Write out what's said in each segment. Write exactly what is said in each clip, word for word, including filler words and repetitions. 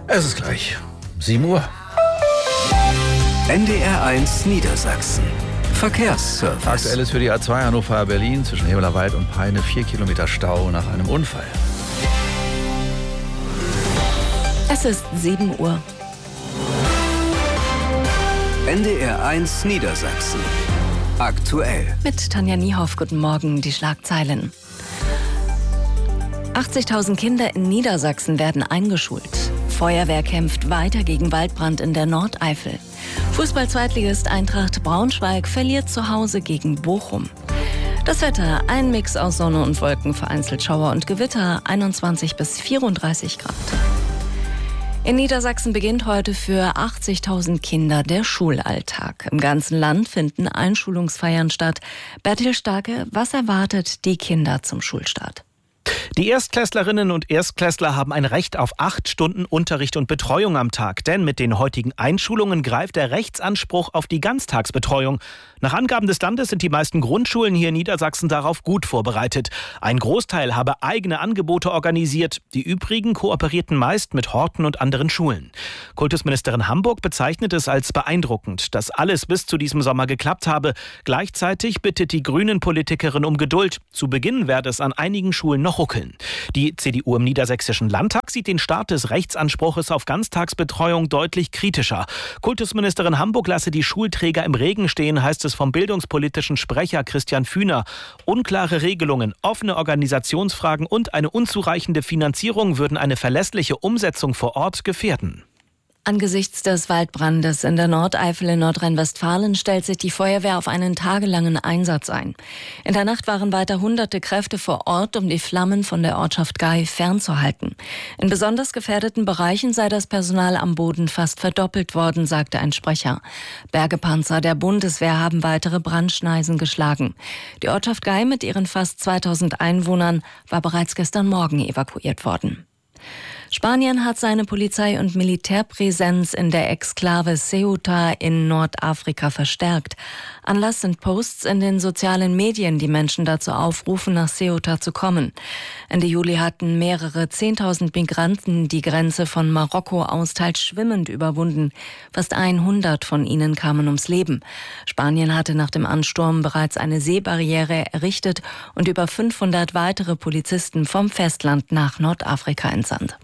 Es ist gleich sieben Uhr. N D R eins Niedersachsen. Verkehrsservice. Aktuell ist für die A zwei Hannover-Berlin zwischen Hemmerlerwald und Peine vier Kilometer Stau nach einem Unfall. Es ist sieben Uhr. N D R eins Niedersachsen. Aktuell. Mit Tanja Niehoff, guten Morgen, die Schlagzeilen. achtzigtausend Kinder in Niedersachsen werden eingeschult. Feuerwehr kämpft weiter gegen Waldbrand in der Nordeifel. Fußball-Zweitligist Eintracht Braunschweig verliert zu Hause gegen Bochum. Das Wetter, ein Mix aus Sonne und Wolken, vereinzelt Schauer und Gewitter, einundzwanzig bis vierunddreißig Grad. In Niedersachsen beginnt heute für achtzigtausend Kinder der Schulalltag. Im ganzen Land finden Einschulungsfeiern statt. Bertil Starke, was erwartet die Kinder zum Schulstart? Die Erstklässlerinnen und Erstklässler haben ein Recht auf acht Stunden Unterricht und Betreuung am Tag. Denn mit den heutigen Einschulungen greift der Rechtsanspruch auf die Ganztagsbetreuung. Nach Angaben des Landes sind die meisten Grundschulen hier in Niedersachsen darauf gut vorbereitet. Ein Großteil habe eigene Angebote organisiert. Die übrigen kooperierten meist mit Horten und anderen Schulen. Kultusministerin Hamburg bezeichnet es als beeindruckend, dass alles bis zu diesem Sommer geklappt habe. Gleichzeitig bittet die Grünen-Politikerin um Geduld. Zu Beginn werde es an einigen Schulen noch ruckeln. Die C D U im Niedersächsischen Landtag sieht den Start des Rechtsanspruches auf Ganztagsbetreuung deutlich kritischer. Kultusministerin Hamburg lasse die Schulträger im Regen stehen, heißt es vom bildungspolitischen Sprecher Christian Fühner. Unklare Regelungen, offene Organisationsfragen und eine unzureichende Finanzierung würden eine verlässliche Umsetzung vor Ort gefährden. Angesichts des Waldbrandes in der Nordeifel in Nordrhein-Westfalen stellt sich die Feuerwehr auf einen tagelangen Einsatz ein. In der Nacht waren weiter hunderte Kräfte vor Ort, um die Flammen von der Ortschaft Gail fernzuhalten. In besonders gefährdeten Bereichen sei das Personal am Boden fast verdoppelt worden, sagte ein Sprecher. Bergepanzer der Bundeswehr haben weitere Brandschneisen geschlagen. Die Ortschaft Gail mit ihren fast zweitausend Einwohnern war bereits gestern Morgen evakuiert worden. Spanien hat seine Polizei- und Militärpräsenz in der Exklave Ceuta in Nordafrika verstärkt. Anlass sind Posts in den sozialen Medien, die Menschen dazu aufrufen, nach Ceuta zu kommen. Ende Juli hatten mehrere Zehntausend Migranten die Grenze von Marokko aus teils schwimmend überwunden. Fast hundert von ihnen kamen ums Leben. Spanien hatte nach dem Ansturm bereits eine Seebarriere errichtet und über fünfhundert weitere Polizisten vom Festland nach Nordafrika entsandt.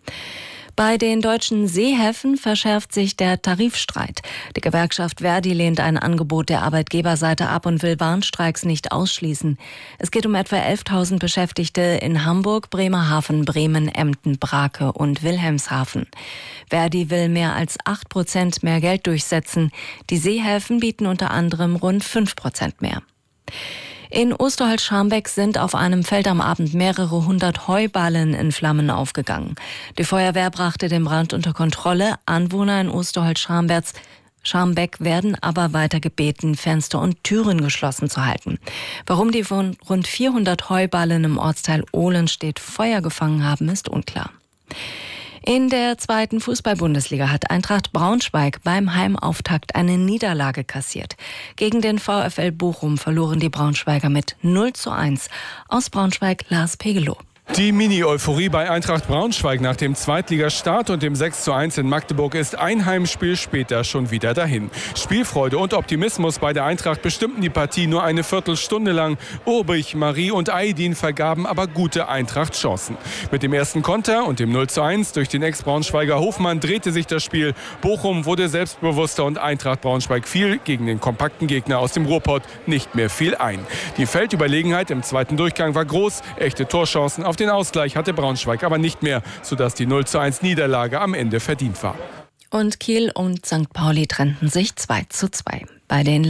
Bei den deutschen Seehäfen verschärft sich der Tarifstreit. Die Gewerkschaft Verdi lehnt ein Angebot der Arbeitgeberseite ab und will Warnstreiks nicht ausschließen. Es geht um etwa elftausend Beschäftigte in Hamburg, Bremerhaven, Bremen, Emden, Brake und Wilhelmshaven. Verdi will mehr als acht Prozent mehr Geld durchsetzen. Die Seehäfen bieten unter anderem rund fünf Prozent mehr. In Osterholz-Scharmbeck sind auf einem Feld am Abend mehrere hundert Heuballen in Flammen aufgegangen. Die Feuerwehr brachte den Brand unter Kontrolle. Anwohner in Osterholz-Scharmbeck werden aber weiter gebeten, Fenster und Türen geschlossen zu halten. Warum die von rund vierhundert Heuballen im Ortsteil Ohlenstedt Feuer gefangen haben, ist unklar. In der zweiten Fußball-Bundesliga hat Eintracht Braunschweig beim Heimauftakt eine Niederlage kassiert. Gegen den VfL Bochum verloren die Braunschweiger mit null zu eins. Aus Braunschweig Lars Pegelow. Die Mini-Euphorie bei Eintracht Braunschweig nach dem Zweitligastart und dem sechs zu eins in Magdeburg ist ein Heimspiel später schon wieder dahin. Spielfreude und Optimismus bei der Eintracht bestimmten die Partie nur eine Viertelstunde lang. Urbich, Marie und Aydin vergaben aber gute Eintracht-Chancen. Mit dem ersten Konter und dem null zu eins durch den Ex-Braunschweiger Hofmann drehte sich das Spiel. Bochum wurde selbstbewusster und Eintracht Braunschweig fiel gegen den kompakten Gegner aus dem Ruhrpott nicht mehr viel ein. Die Feldüberlegenheit im zweiten Durchgang war groß, echte Torchancen auf den Ausgleich hatte Braunschweig aber nicht mehr, sodass die null zu eins Niederlage am Ende verdient war. Und Kiel und Sankt Pauli trennten sich zwei zu zwei. Bei den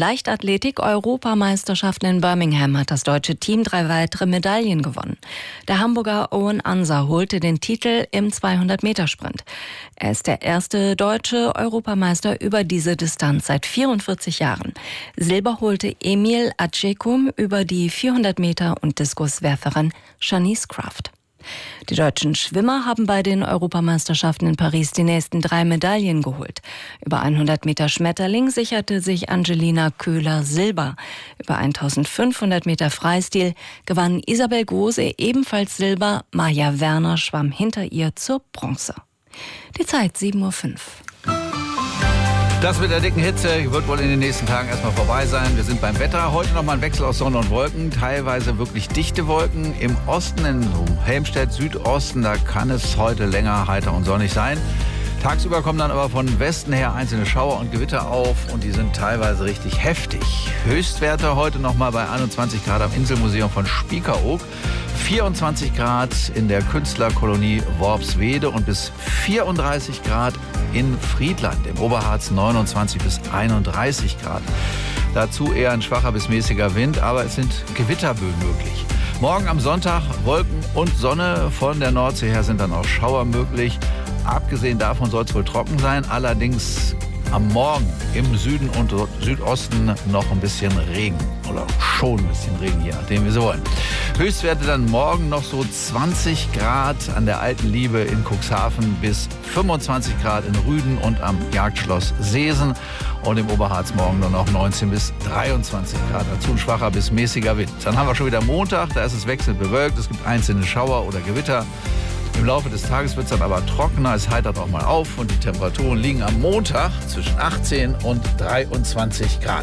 Leichtathletik-Europameisterschaften in Birmingham hat das deutsche Team drei weitere Medaillen gewonnen. Der Hamburger Owen Anser holte den Titel im zweihundert-Meter-Sprint. Er ist der erste deutsche Europameister über diese Distanz seit vierundvierzig Jahren. Silber holte Emil Acecum über die vierhundert Meter und Diskuswerferin Shanice Kraft. Die deutschen Schwimmer haben bei den Europameisterschaften in Paris die nächsten drei Medaillen geholt. Über hundert Meter Schmetterling sicherte sich Angelina Köhler Silber. Über eintausendfünfhundert Meter Freistil gewann Isabel Gose ebenfalls Silber. Maja Werner schwamm hinter ihr zur Bronze. Die Zeit sieben Uhr fünf. Das mit der dicken Hitze wird wohl in den nächsten Tagen erstmal vorbei sein. Wir sind beim Wetter. Heute nochmal ein Wechsel aus Sonne und Wolken. Teilweise wirklich dichte Wolken. Im Osten, in Helmstedt, Südosten, da kann es heute länger heiter und sonnig sein. Tagsüber kommen dann aber von Westen her einzelne Schauer und Gewitter auf und die sind teilweise richtig heftig. Höchstwerte heute nochmal bei einundzwanzig Grad am Inselmuseum von Spiekeroog, vierundzwanzig Grad in der Künstlerkolonie Worpswede und bis vierunddreißig Grad in Friedland, im Oberharz neunundzwanzig bis einunddreißig Grad. Dazu eher ein schwacher bis mäßiger Wind, aber es sind Gewitterböen möglich. Morgen am Sonntag Wolken und Sonne, von der Nordsee her sind dann auch Schauer möglich. Abgesehen davon soll es wohl trocken sein, allerdings am Morgen im Süden und Südosten noch ein bisschen Regen oder schon ein bisschen Regen, je nachdem wie Sie wollen. Höchstwerte dann morgen noch so zwanzig Grad an der Alten Liebe in Cuxhaven bis fünfundzwanzig Grad in Rüden und am Jagdschloss Seesen und im Oberharz morgen nur noch neunzehn bis dreiundzwanzig Grad. Dazu ein schwacher bis mäßiger Wind. Dann haben wir schon wieder Montag, da ist es wechselnd bewölkt, es gibt einzelne Schauer oder Gewitter. Im Laufe des Tages wird es dann aber trockener, es heitert auch mal auf und die Temperaturen liegen am Montag zwischen achtzehn und dreiundzwanzig Grad.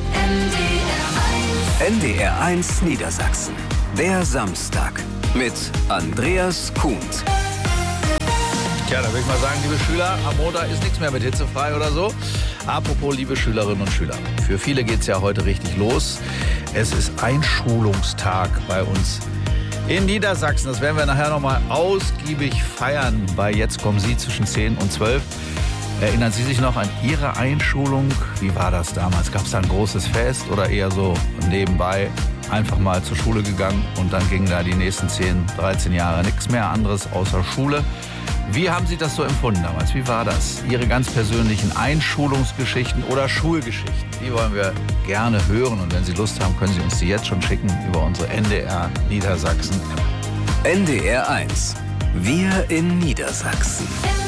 N D R eins Niedersachsen. Der Samstag mit Andreas Kuhns. Tja, da würde ich mal sagen, liebe Schüler, am Montag ist nichts mehr mit hitzefrei oder so. Apropos, liebe Schülerinnen und Schüler, für viele geht es ja heute richtig los. Es ist Einschulungstag bei uns in Niedersachsen. Das werden wir nachher nochmal ausgiebig feiern bei Jetzt kommen Sie zwischen zehn und zwölf. Erinnern Sie sich noch an Ihre Einschulung? Wie war das damals? Gab es da ein großes Fest oder eher so nebenbei einfach mal zur Schule gegangen und dann ging da die nächsten zehn, dreizehn Jahre nichts mehr anderes außer Schule? Wie haben Sie das so empfunden damals? Wie war das? Ihre ganz persönlichen Einschulungsgeschichten oder Schulgeschichten, die wollen wir gerne hören. Und wenn Sie Lust haben, können Sie uns die jetzt schon schicken über unsere N D R Niedersachsen App. N D R eins. Wir in Niedersachsen.